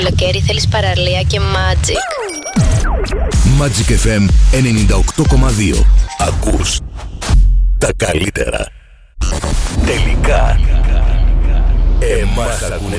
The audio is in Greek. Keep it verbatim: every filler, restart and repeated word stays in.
Καλοκαίρι θέλεις παραλία και Magic. Magic εφ εμ ενενήντα οκτώ κόμμα δύο. Ακούς τα καλύτερα. Τελικά εμάς ακούνε